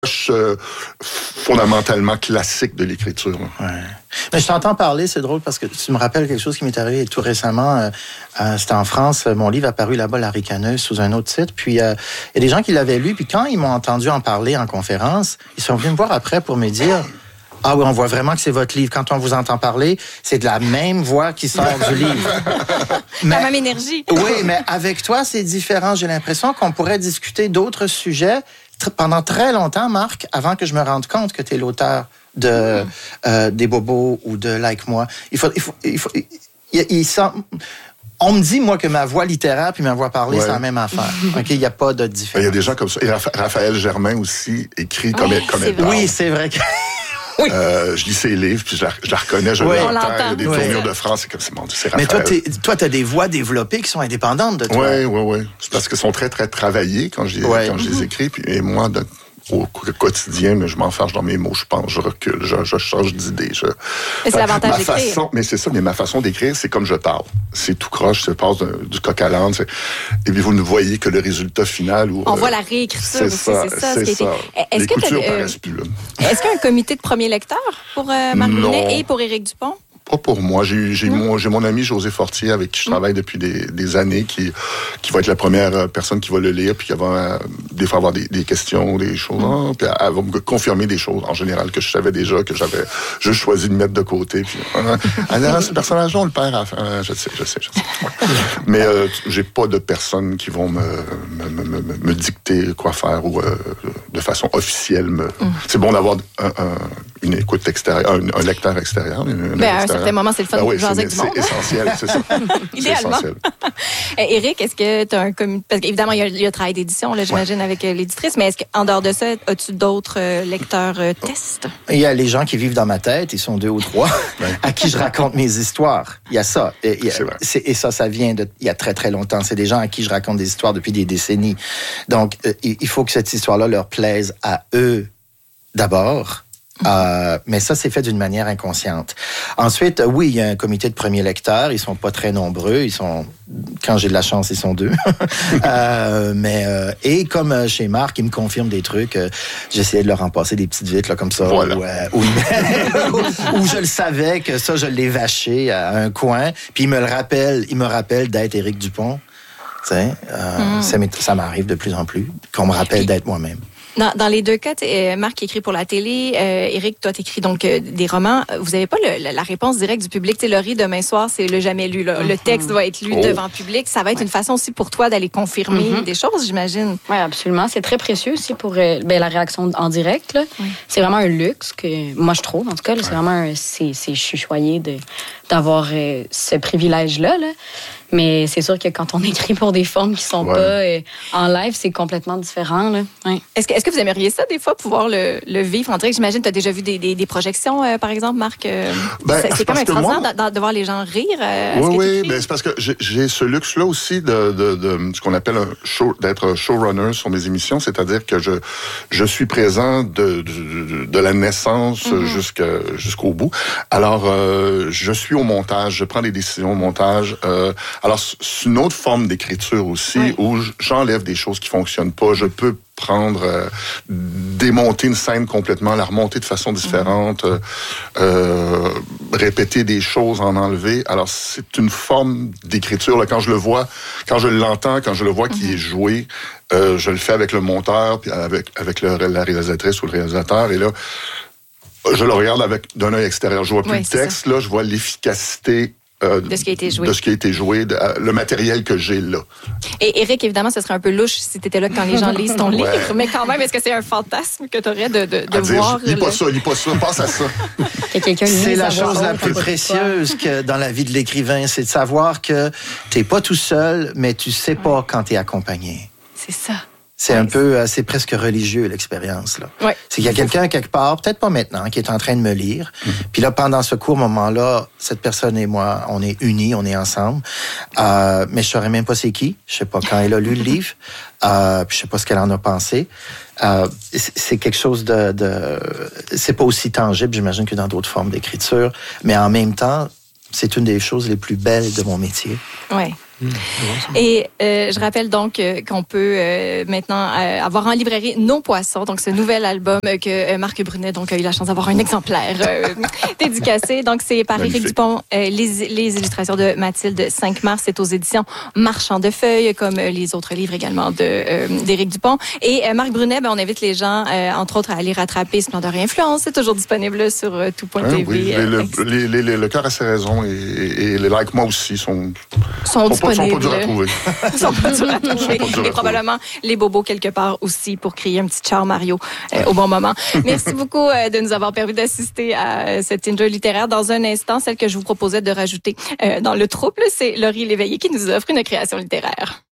fondamentalement classique de l'écriture. Ouais. Mais je t'entends parler, c'est drôle parce que tu me rappelles quelque chose qui m'est arrivé tout récemment. C'était en France, mon livre a paru là-bas, La Ricaneuse, sous un autre titre. Puis il y a des gens qui l'avaient lu, puis quand ils m'ont entendu en parler en conférence, ils sont venus me voir après pour me dire... Ah oui, on voit vraiment que c'est votre livre. Quand on vous entend parler, c'est de la même voix qui sort du livre. La même énergie. Oui, mais avec toi, c'est différent. J'ai l'impression qu'on pourrait discuter d'autres sujets pendant très longtemps, Marc, avant que je me rende compte que tu es l'auteur de des Bobos ou de Like Moi. On me dit, moi, que ma voix littéraire puis ma voix parlée, c'est la même affaire. OK, il n'y a pas de différence. Il y a des gens comme ça. Et Raphaël Germain aussi écrit comme elle parle. Oui, c'est vrai que... Oui. Je lis ses livres, puis je la reconnais, je l'entends. Il y a des tournures de phrases, c'est comme c'est Raphaël. Mais toi, tu as des voix développées qui sont indépendantes de toi. Oui. C'est parce qu'elles sont très, très travaillées quand je les écris. Et moi, au quotidien, mais je m'enfarge dans mes mots, je pense, je recule, je change d'idée. Mais c'est l'avantage d'écrire. Mais c'est ça, mais ma façon d'écrire, c'est comme je parle. C'est tout croche, ça passe du coq à l'âne. Et puis vous ne voyez que le résultat final. Où, on voit la réécriture aussi, c'est ça. Les coutures paraissent plus là. Est-ce qu'il y a un comité de premier lecteur pour Marc Brunet et pour Éric Dupont? Pas pour moi. J'ai mon ami José Fortier avec qui je travaille depuis des années qui va être la première personne qui va le lire puis qui va des fois avoir des questions, des choses. Puis elle va me confirmer des choses en général que je savais déjà, que j'avais juste choisi de mettre de côté. Puis ce personnage-là, on le perd à la fin. Je sais. Mais j'ai pas de personnes qui vont me dicter quoi faire ou de façon officielle. C'est bon d'avoir une écoute extérieure, un lecteur extérieur. À un certain moment, c'est le fun de jaser avec du monde. C'est essentiel, c'est ça. Idéalement. Éric, est-ce que tu as un comité... Parce qu'évidemment, il y a le travail d'édition, là, j'imagine, avec l'éditrice, mais est-ce qu'en dehors de ça, as-tu d'autres lecteurs tests? Il y a les gens qui vivent dans ma tête, ils sont 2 ou 3, à qui je raconte mes histoires. Il y a ça. Et ça vient il y a très, très longtemps. C'est des gens à qui je raconte des histoires depuis des décennies. Donc, il faut que cette histoire-là leur plaise à eux d'abord. Mais ça, c'est fait d'une manière inconsciente. Ensuite, oui, il y a un comité de premiers lecteurs. Ils sont pas très nombreux. Quand j'ai de la chance, ils sont 2. Et comme chez Marc, ils me confirment des trucs. J'essayais de leur en passer des petites vites là, comme ça. Voilà. Où je le savais que ça, je l'ai vaché à un coin. Puis il me rappelle d'être Éric Dupont. Ça m'arrive de plus en plus qu'on me rappelle d'être moi-même. Dans les 2 cas, Marc écrit pour la télé, Éric, toi, t'écris donc des romans. Vous n'avez pas la réponse directe du public. Laurie, demain soir, c'est le jamais lu. Là. Le texte va être lu devant le public. Ça va être une façon aussi pour toi d'aller confirmer des choses, j'imagine. Oui, absolument. C'est très précieux aussi pour la réaction en direct. Là. Oui. C'est vraiment un luxe que moi, je trouve. En tout cas, là, c'est vraiment je suis choyée d'avoir ce privilège-là. Là. Mais c'est sûr que quand on écrit pour des formes qui sont pas en live, c'est complètement différent. Là. Ouais. Est-ce que vous aimeriez ça, des fois, pouvoir le vivre en direct? J'imagine que tu as déjà vu des projections, par exemple, Marc. C'est comme extraordinaire de voir les gens rire. Oui, c'est parce que j'ai ce luxe-là aussi de ce qu'on appelle d'être showrunner sur mes émissions, c'est-à-dire que je suis présent de la naissance jusqu'au bout. Alors, je suis au montage, je prends des décisions au montage. Alors, c'est une autre forme d'écriture aussi, où j'enlève des choses qui fonctionnent pas. Je peux démonter une scène complètement, la remonter de façon différente, répéter des choses, en enlever. Alors, c'est une forme d'écriture. Là, quand je l'entends, quand je le vois qui est joué, je le fais avec le monteur, puis avec la réalisatrice ou le réalisateur, et là, je le regarde d'un œil extérieur. Je vois plus le texte, là, je vois l'efficacité de ce qui a été joué. De ce qui a été joué, le matériel que j'ai là. Et Éric, évidemment, ce serait un peu louche si tu étais là quand les gens lisent ton livre, mais quand même, est-ce que c'est un fantasme que tu aurais de voir... Lis pas ça, passe à ça. C'est la chose la plus précieuse que dans la vie de l'écrivain, c'est de savoir que t'es pas tout seul, mais tu sais pas quand t'es accompagné. C'est ça. C'est un peu, c'est presque religieux, l'expérience, là. Ouais. C'est qu'il y a quelqu'un quelque part, peut-être pas maintenant, qui est en train de me lire. Puis là, pendant ce court moment-là, cette personne et moi, on est unis, on est ensemble. Mais je saurais même pas c'est qui. Je sais pas quand elle a lu le livre. Puis je sais pas ce qu'elle en a pensé. C'est quelque chose c'est pas aussi tangible, j'imagine, que dans d'autres formes d'écriture. Mais en même temps, c'est une des choses les plus belles de mon métier. Ouais. Et je rappelle donc qu'on peut maintenant avoir en librairie Nos Poissons, donc ce nouvel album que Marc Brunet donc, a eu la chance d'avoir un exemplaire dédicacé. Donc c'est par Éric Dupont, les illustrations de Mathilde 5 mars, c'est aux éditions Marchand de Feuilles, comme les autres livres également d'Éric Dupont. Et Marc Brunet, on invite les gens, entre autres, à aller rattraper Splendeur et Influence. C'est toujours disponible sur tout.tv. Oui, le cœur a ses raisons et les likes, moi aussi, sont disponibles. Sont pas durs à trouver. Sont pas durs à trouver. Et probablement les bobos quelque part aussi pour créer un petit char Mario au bon moment. Merci beaucoup de nous avoir permis d'assister à cette enjoy littéraire. Dans un instant, celle que je vous proposais de rajouter dans le trouble, c'est Laurie Léveillé qui nous offre une création littéraire.